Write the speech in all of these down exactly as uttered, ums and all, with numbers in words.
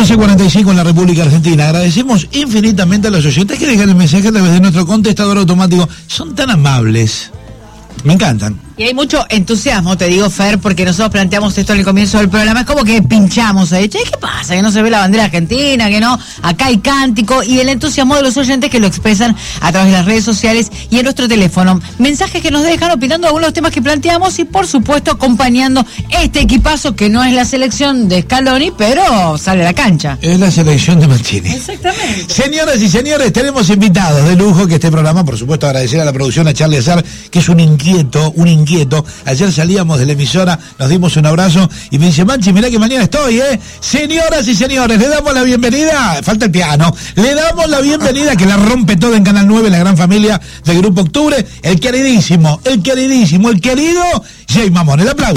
once cuarenta y cinco en la República Argentina. Agradecemos infinitamente a los oyentes que dejan el mensaje a través de nuestro contestador automático. Son tan amables. Me encantan. Y hay mucho entusiasmo, te digo, Fer, porque nosotros planteamos esto en el comienzo del programa. Es como que pinchamos ahí. Che, ¿qué pasa? Que no se ve la bandera argentina, que no. Acá hay cántico. Y el entusiasmo de los oyentes que lo expresan a través de las redes sociales y en nuestro teléfono. Mensajes que nos dejan opinando algunos de los temas que planteamos y, por supuesto, acompañando este equipazo que no es la selección de Scaloni, pero sale a la cancha. Es la selección de Mancini. Exactamente. Señoras y señores, tenemos invitados de lujo que este programa, por supuesto, agradecer a la producción, a Charlie Azar, que es un inquieto, un inquieto. Ayer salíamos de la emisora, nos dimos un abrazo y me dice, Manchi, mirá que mañana estoy, ¿eh? Señoras y señores, le damos la bienvenida, falta el piano, le damos la bienvenida, que la rompe todo en Canal nueve, la gran familia del Grupo Octubre, el queridísimo, el queridísimo, el querido Jay Mamón. El aplauso.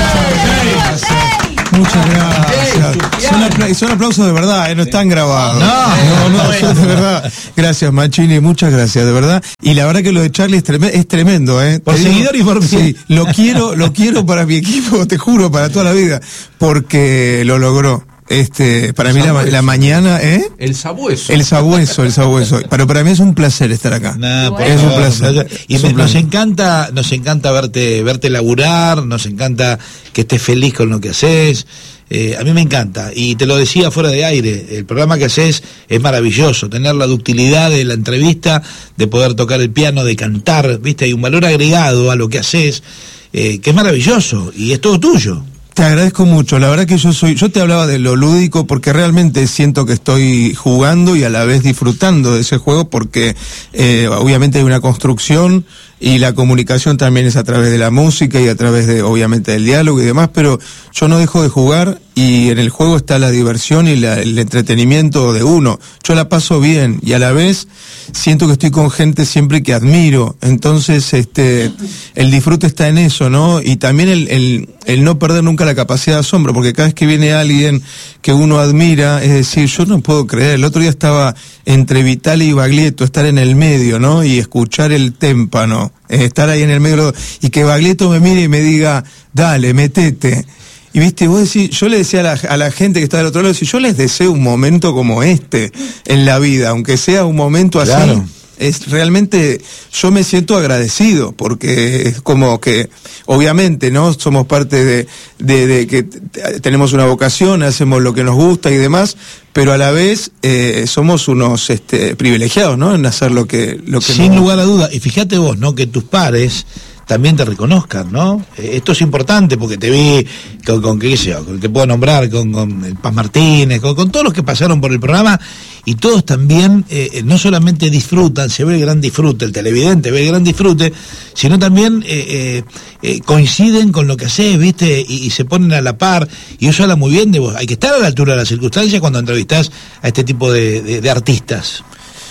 Muchas gracias. Son, apla son aplausos de verdad, ¿eh? No están grabados. No, no, no, son de verdad. Gracias, Machini, muchas gracias, de verdad. Y la verdad que lo de Charlie es, trem es tremendo, ¿eh? Por seguidor y por sí, lo quiero, lo quiero para mi equipo, te juro, para toda la vida, porque lo logró. Este, para el mí la, la mañana, ¿eh? El sabueso. El sabueso, el sabueso. Pero para mí es un placer estar acá. Nah, bueno. Es un placer. Y es me, un nos placer. encanta, nos encanta verte, verte laburar, nos encanta que estés feliz con lo que haces. Eh, a mí me encanta, y te lo decía fuera de aire, el programa que haces es maravilloso, tener la ductilidad de la entrevista, de poder tocar el piano, de cantar, viste, hay un valor agregado a lo que haces, eh, que es maravilloso, y es todo tuyo. Te agradezco mucho, la verdad que yo soy, yo te hablaba de lo lúdico porque realmente siento que estoy jugando y a la vez disfrutando de ese juego porque eh, obviamente hay una construcción y la comunicación también es a través de la música y a través de, obviamente, del diálogo y demás, pero yo no dejo de jugar y en el juego está la diversión y la, el entretenimiento de uno. Yo la paso bien y a la vez siento que estoy con gente siempre que admiro, entonces este el disfrute está en eso, ¿no? Y también el, el, el no perder nunca la capacidad de asombro, porque cada vez que viene alguien que uno admira, es decir, yo no puedo creer, el otro día estaba entre Vitali y Baglietto, estar en el medio, ¿no? Y escuchar el témpano, estar ahí en el medio, y que Baglietto me mire y me diga, dale, metete. Y viste, vos decís, yo le decía a la, a la gente que está del otro lado, si yo les deseo un momento como este en la vida, aunque sea un momento así, claro. Es realmente, yo me siento agradecido, porque es como que, obviamente, ¿no? Somos parte de, de, de que tenemos una vocación, hacemos lo que nos gusta y demás, pero a la vez eh, somos unos este, privilegiados, ¿no? En hacer lo que, lo que Sin nos... lugar a duda, y fíjate vos, ¿no? Que tus pares también te reconozcan, ¿no? Eh, esto es importante porque te vi con, con qué sé yo, con, te puedo nombrar, con, con el Paz Martínez, con, con todos los que pasaron por el programa, y todos también eh, no solamente disfrutan, se ve el gran disfrute, el televidente ve el gran disfrute, sino también eh, eh, eh, coinciden con lo que haces, ¿viste? Y, y se ponen a la par, y eso habla muy bien de vos. Hay que estar a la altura de las circunstancias cuando entrevistás a este tipo de, de, de artistas.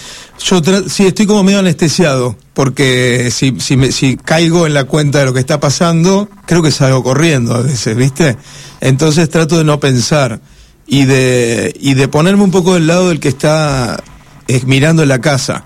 Yo sí, estoy como medio anestesiado, porque si, si, me, si caigo en la cuenta de lo que está pasando, creo que salgo corriendo a veces, ¿viste? Entonces trato de no pensar y de, y de ponerme un poco del lado del que está eh, mirando en la casa,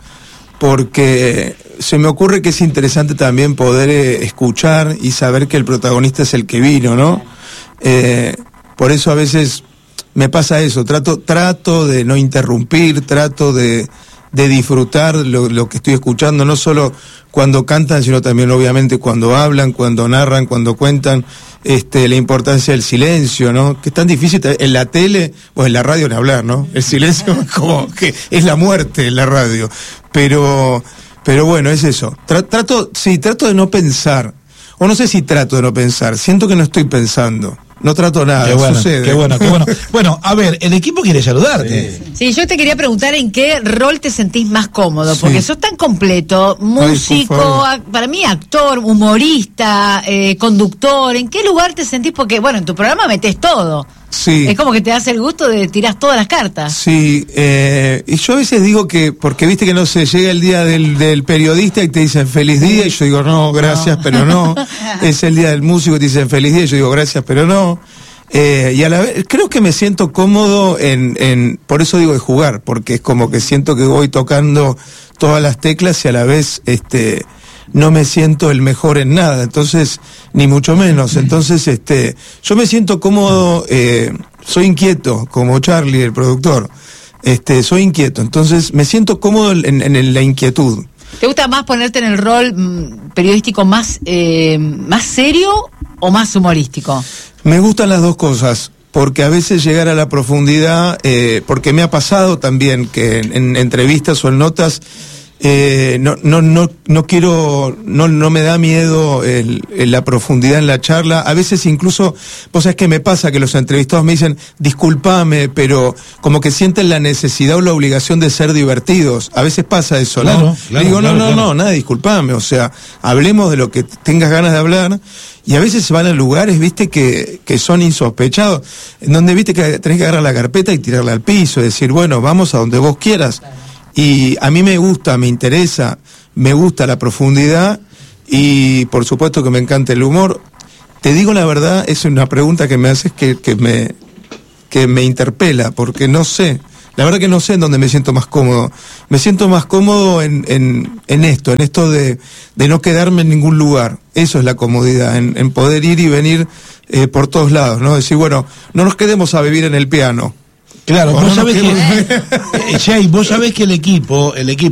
porque se me ocurre que es interesante también poder eh, escuchar y saber que el protagonista es el que vino, ¿no? Eh, por eso a veces me pasa eso, trato, trato de no interrumpir, trato de... de disfrutar lo, lo que estoy escuchando, no solo cuando cantan, sino también obviamente cuando hablan, cuando narran, cuando cuentan, este, la importancia del silencio, ¿no? Que es tan difícil en la tele, o en la radio ni hablar, ¿no? El silencio es como que es la muerte en la radio. Pero, pero bueno, es eso. Tra trato, sí, trato de no pensar, o no sé si trato de no pensar, siento que no estoy pensando. No trato nada, qué bueno, sucede. Qué bueno, qué bueno. Bueno, a ver, el equipo quiere saludarte. Sí, yo te quería preguntar en qué rol te sentís más cómodo, porque sí. Sos tan completo, músico, Ay, para mí actor, humorista, eh, conductor, ¿en qué lugar te sentís? Porque, bueno, en tu programa metés todo. Sí. Es como que te das el gusto de tirar todas las cartas. Sí, eh, y yo a veces digo que, porque viste que no sé, llega el día del, del periodista y te dicen feliz día, y yo digo no, gracias, no. pero no. Es el día del músico y te dicen feliz día, y yo digo gracias, pero no. Eh, y a la vez, creo que me siento cómodo en, en, por eso digo de jugar, porque es como que siento que voy tocando todas las teclas y a la vez, este... no me siento el mejor en nada, entonces, ni mucho menos, entonces, este, yo me siento cómodo, eh, soy inquieto, como Charlie, el productor. Este, soy inquieto, entonces me siento cómodo en, en, en la inquietud. ¿Te gusta más ponerte en el rol mmm, periodístico más, eh, más serio o más humorístico? Me gustan las dos cosas, porque a veces llegar a la profundidad, eh, porque me ha pasado también que en, en entrevistas o en notas, eh, no, no, no, no quiero, no, no me da miedo el, el, la profundidad en la charla. A veces incluso, vos sabés que me pasa que los entrevistados me dicen, discúlpame, pero como que sienten la necesidad o la obligación de ser divertidos. A veces pasa eso, claro, ¿no? Claro, digo, claro, no, no, claro. no, nada, discúlpame, o sea, hablemos de lo que tengas ganas de hablar. Y a veces se van a lugares, viste, que, que son insospechados, en donde, viste, que tenés que agarrar la carpeta y tirarla al piso, y decir, bueno, vamos a donde vos quieras. Y a mí me gusta, me interesa, me gusta la profundidad, y por supuesto que me encanta el humor. Te digo la verdad, es una pregunta que me haces que, que me, que me interpela, porque no sé. La verdad que no sé en dónde me siento más cómodo. Me siento más cómodo en, en, en esto, en esto de, de no quedarme en ningún lugar. Eso es la comodidad, en, en poder ir y venir eh, por todos lados, ¿no? Decir, bueno, no nos quedemos a vivir en el piano. Claro, O vos no sabés nos que, eh, Jay, vos sabés que el equipo, el equipo